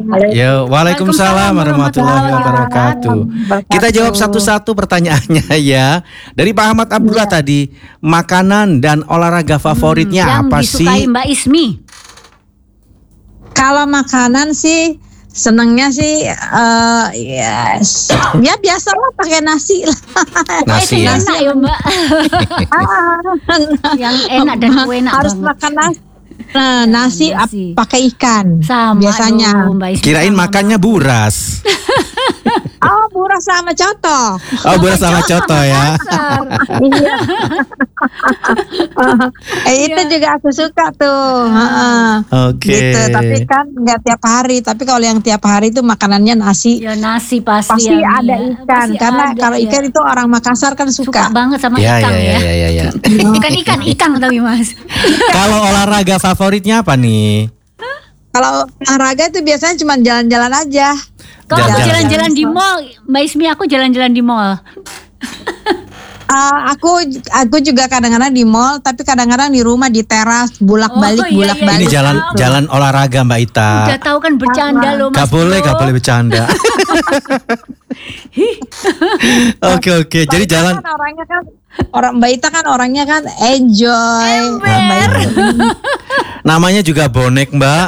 Ya, waalaikumsalam warahmatullahi wabarakatuh. Kita jawab satu-satu pertanyaannya ya. Dari Pak Ahmad Abdullah tadi, makanan dan olahraga favoritnya apa sih? Yang disukai Mbak Ismi. Kalau makanan sih senengnya sih ya biasa lah pakai nasi lah. Nasi ya. Enak ya Mbak. Yang enak dan enak harus banget. makan nasi. Nah, nasi pakai ikan Sama biasanya. Mbak Ismi. Kirain makannya buras. Oh, buras sama coto. Oh, buras sama coto ya. Iya. Itu juga aku suka tuh. Oke. Gitu. Tapi kan nggak tiap hari. Tapi kalau yang tiap hari itu makanannya nasi. Ya nasi pasti Pasti ya, ada Mi, ya. ikan. Pasti Karena ada, kalau ya. ikan itu orang Makassar kan suka suka. banget sama Ya, ikan ya. ya. Bukan ikan tapi Mas. Kalau olahraga favoritnya apa nih? Kalau olahraga itu biasanya cuma jalan-jalan aja. Kalau Jalan-jalan. jalan-jalan di mall, Mbak Ismi aku jalan-jalan di mall. Aku juga kadang-kadang di mall, tapi kadang-kadang di rumah di teras bolak-balik. Ini jalan olahraga Mbak Ita. Udah tahu kan bercanda loh Mas. Gak boleh bercanda. Oke. Jadi jalan. Kan orangnya kan Mbak Ita kan orangnya kan enjoy. Namanya juga bonek Mbak.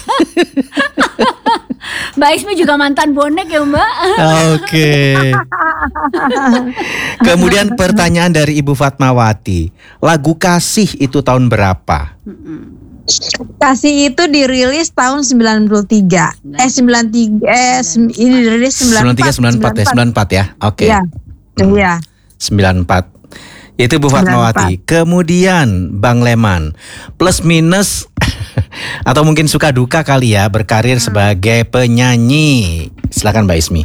Mbak Ismi juga mantan bonek ya Mbak. Oke. Kemudian pertanyaan dari Ibu Fatmawati. Lagu Kasih itu tahun berapa? Kasih itu dirilis tahun 93. Ini dirilis 94 ya. Oke. Iya. 94. Itu Bu Fatmawati. Kemudian Bang Leman, plus minus atau mungkin suka duka kali ya berkarir sebagai penyanyi. Silakan Mbak Ismi.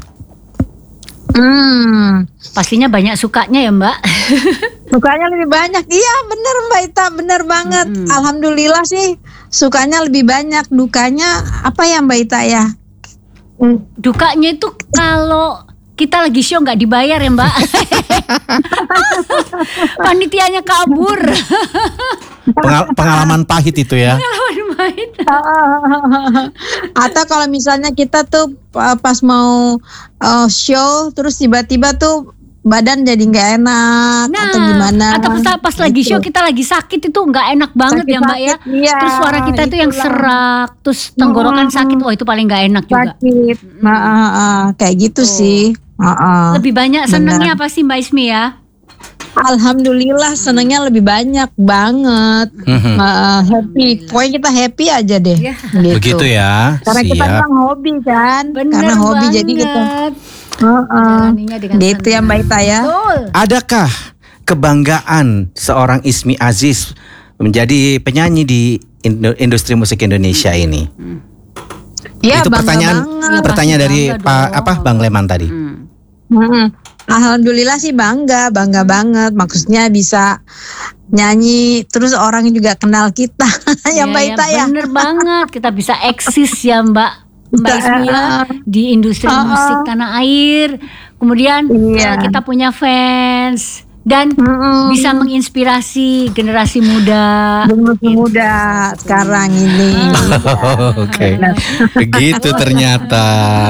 Pastinya banyak sukanya ya Mbak. Sukanya lebih banyak. Iya bener Mbak Ita, bener banget. Alhamdulillah sih sukanya lebih banyak. Dukanya apa ya Mbak Ita ya? Dukanya itu kalau kita lagi show nggak dibayar ya Mbak. Panitianya kabur. Pengalaman pahit itu ya. Pengalaman pahit. Atau kalau misalnya kita tuh pas mau show terus tiba-tiba tuh badan jadi nggak enak atau gimana? Atau pas lagi show kita lagi sakit itu nggak enak banget ya Mbak ya. Iya, terus suara kita itu yang serak, terus tenggorokan sakit, wah itu paling nggak enak juga. Sakit, kayak gitu sih. Lebih banyak senengnya apa sih Mbak Ismi ya? Alhamdulillah senengnya lebih banyak banget. Happy, pokoknya kita happy aja deh. Ya. Gitu. Begitu ya. Karena kita memang hobi kan. Bener karena hobi banget. jadi kita. Jalaninya dengan Gitu ya Mbak Ita ya. Betul. Adakah kebanggaan seorang Ismi Aziz menjadi penyanyi di industri musik Indonesia ini? Ya, Itu bangga pertanyaan dari bangga Pak Bang Leman tadi. Alhamdulillah sih bangga banget. Maksudnya bisa nyanyi terus orang juga kenal kita ya Mbak Ita ya. Bener banget, kita bisa eksis ya Mbak Ismi ya, di industri musik tanah air. Kemudian kita punya fans dan bisa menginspirasi generasi muda. Generasi muda sekarang ini. Oke. Begitu ternyata.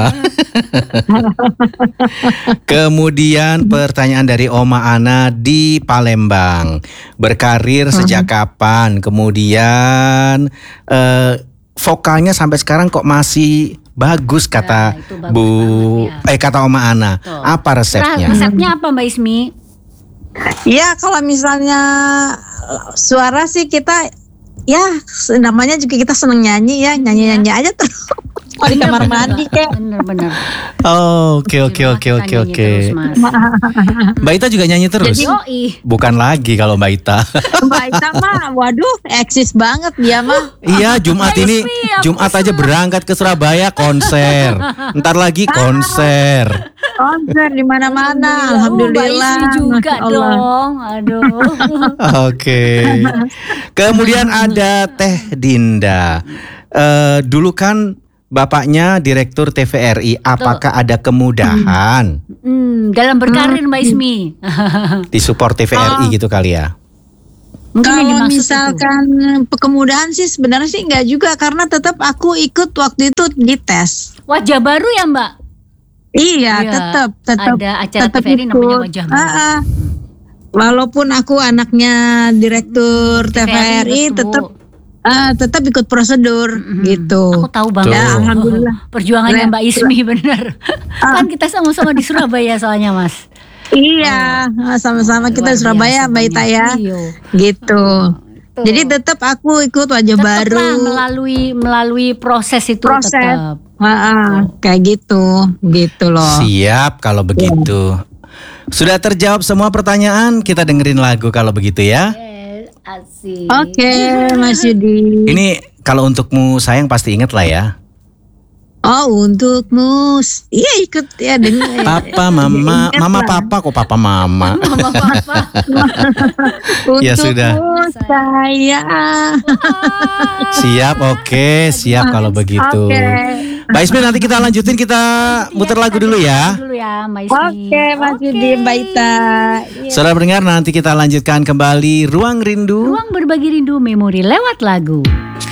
Kemudian pertanyaan dari Oma Ana di Palembang. Berkarir sejak kapan? Kemudian vokalnya sampai sekarang kok masih bagus kata kata Oma Ana. Tuh. Apa resepnya? Resepnya apa Mbak Ismi? Ya kalau misalnya suara sih kita ya namanya juga kita seneng nyanyi ya, nyanyi aja terus. Oh di kamar mandi kayak. Bener. Oke. Mbak Ita juga nyanyi terus? Yoi. Bukan lagi kalau Mbak Ita. Mbak Ita mah waduh eksis banget dia mah. Iya Jumat ini Jumat aja berangkat ke Surabaya konser. Ntar lagi konser. Konser di mana-mana. Alhamdulillah. Mbak Ismi juga dong. Aduh. Oke. Kemudian ada Teh Dinda. Dulu kan bapaknya Direktur TVRI. Apakah ada kemudahan Dalam berkarir Mbak Ismi? di support TVRI gitu kali ya? Mungkin yang Kalau dimaksud misalkan kemudahan sih sebenarnya sih enggak juga karena tetap aku ikut waktu itu di tes. wajah baru ya Mbak? Iya, Iya, tetap ada acara tetap TVRI namanya ikut. Wajah Baru. Walaupun aku anaknya direktur TVRI, betul. tetap ikut prosedur gitu. Aku tahu banget. Ya, alhamdulillah. Perjuangannya Mbak Ismi benar. Kan kita sama-sama di Surabaya soalnya Mas. Iya, sama-sama kita Luar di Surabaya, biasa Mbak Ita ya. Iya. Gitu. Tuh. Jadi tetap aku ikut wajah Tetap baru. lah melalui proses itu Proses. tetap. Kayak gitu loh. Siap kalau begitu. Sudah terjawab semua pertanyaan, kita dengerin lagu kalau begitu ya. Asik. Oke, Mas Yudi. Ini kalau untukmu sayang pasti inget lah ya. Oh, untukmu. Iya, ikut ya dengar. Papa, mama, Ingat mama lah. papa kok papa mama. Apa-apa. Untukmu Ya sudah. saya. Siap, oke, siap kalau begitu. Oke. Mbak Ismi nanti kita lanjutin, kita muter lagu dulu ya. Dulu ya Mbak Ismi. Oke, Mas Yudi, Mbak Ita. Saudara pendengar, nanti kita lanjutkan kembali Ruang Rindu. Ruang berbagi rindu memori lewat lagu.